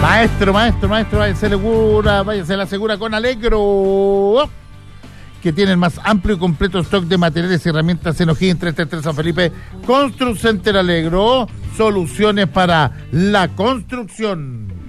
Maestro, váyase a la segura con Alegro, que tiene el más amplio y completo stock de materiales y herramientas en O'Higgins 333 San Felipe. Construcenter Alegro, soluciones para la construcción.